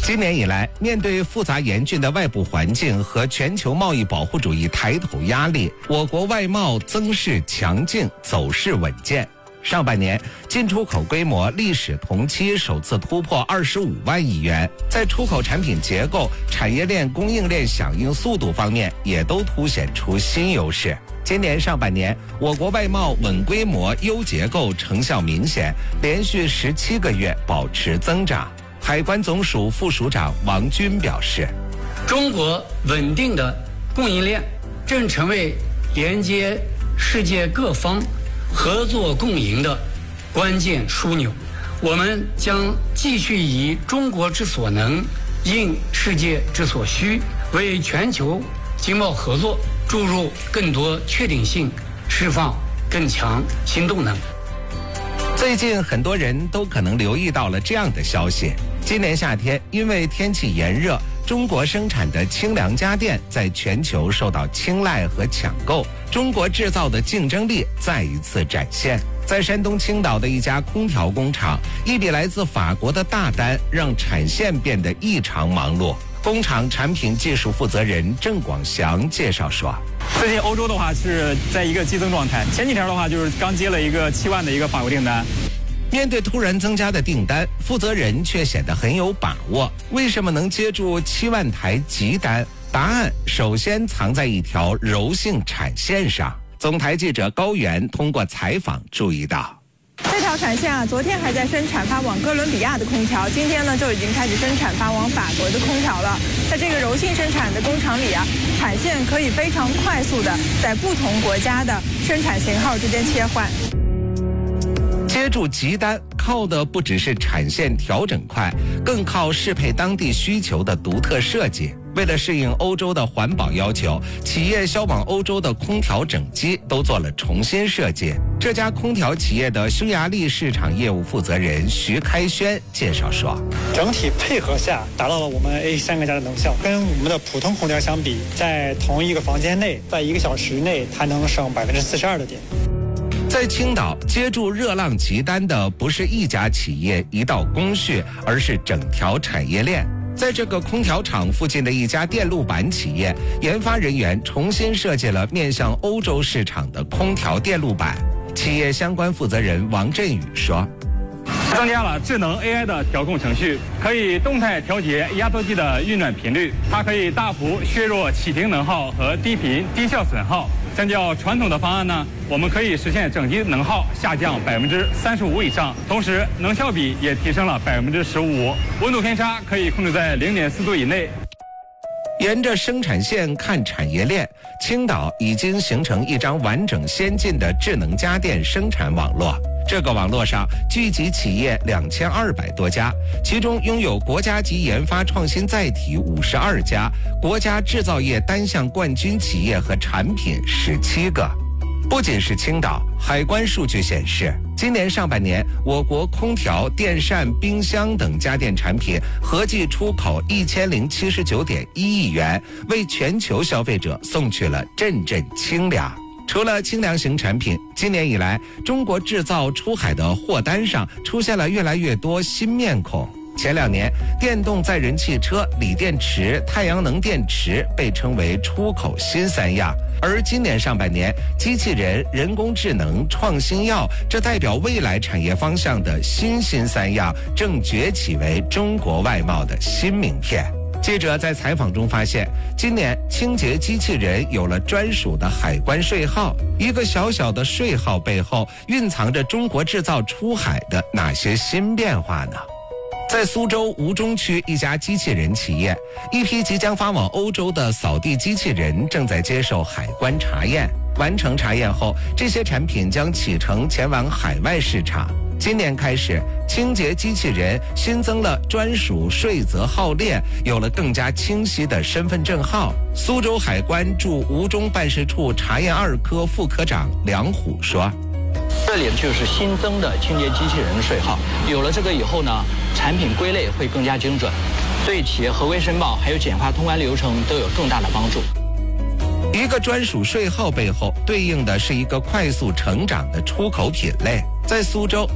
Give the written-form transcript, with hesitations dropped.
今年以来，面对复杂严峻的外部环境和全球贸易保护主义抬头压力，我国外贸增势强劲，走势稳健。上半年进出口规模历史同期首次突破25万亿元，在出口产品结构、产业链、供应链响应速度方面也都凸显出新优势。今年上半年，我国外贸稳规模、优结构成效明显，连续17个月保持增长。海关总署副署长王军表示， 中国稳定的供应链正成为连接世界各方合作共赢的关键枢纽。我们将继续以中国之所能，应世界之所需，为全球经贸合作注入更多确定性，释放更强新动能。 最近很多人都可能留意到了这样的消息，今年夏天因为天气炎热，中国生产的清凉家电在全球受到青睐和抢购，中国制造的竞争力再一次展现。在山东青岛的一家空调工厂，一笔来自法国的大单让产线变得异常忙碌。工厂产品技术负责人郑广祥介绍说， 最近欧洲的话是在一个激增状态，前几天的话就是刚接了一个7万的一个法国订单。 面对突然增加的订单，负责人却显得很有把握。为什么能接住7万台急单？答案首先藏在一条柔性产线上。总台记者高原通过采访注意到， 这条产线昨天还在生产发往哥伦比亚的空调，今天呢就已经开始生产发往法国的空调了。在这个柔性生产的工厂里产线可以非常快速的在不同国家的生产型号之间切换。 接住急单靠的不只是产线调整快，更靠适配当地需求的独特设计。为了适应欧洲的环保要求，企业销往欧洲的空调整机都做了重新设计。这家空调企业的匈牙利市场业务负责人徐开轩介绍说， 整体配合下达到了我们 A3个家的能效，跟我们的普通空调相比，在同一个房间内，在1个小时内它能省42%的电。 在青岛接住热浪急单的不是一家企业一道工序，而是整条产业链。在这个空调厂附近的一家电路板企业，研发人员重新设计了面向欧洲市场的空调电路板。企业相关负责人王振宇说， 增加了智能 AI 的调控程序，可以动态调节压缩机的运转频率，它可以大幅削弱启停能耗和低频低效损耗。相较传统的方案呢，我们可以实现整机能耗下降35%以上，同时能效比也提升了15%，温度偏差可以控制在0.4度以内。 沿着生产线看产业链，青岛已经形成一张完整先进的智能家电生产网络。这个网络上聚集企业2200多家，其中拥有国家级研发创新载体52家，国家制造业单项冠军企业和产品17个。不仅是青岛，海关数据显示，今年上半年，我国空调、电扇、冰箱等家电产品合计出口1079.1亿元，为全球消费者送去了阵阵清凉。除了清凉型产品，今年以来，中国制造出海的货单上出现了越来越多新面孔。前2年，电动载人汽车、锂电池、太阳能电池被称为出口新3样，而今年上半年，机器人、人工智能、创新药，这代表未来产业方向的新3样，正崛起为中国外贸的新名片。记者在采访中发现，今年清洁机器人有了专属的海关税号，一个小小的税号背后蕴藏着中国制造出海的哪些新变化呢？在苏州吴中区一家机器人企业，一批即将发往欧洲的扫地机器人正在接受海关查验。完成查验后，这些产品将启程前往海外市场。今年开始，清洁机器人新增了专属税则号列，有了更加清晰的身份证号。苏州海关驻吴中办事处查验2科副科长梁虎说， 这里就是新增的清洁机器人税号，有了这个以后呢，产品归类会更加精准，对企业合规申报还有简化通关流程都有更大的帮助。 一个专属税号背后对应的是一个快速成长的出口品类。在苏州，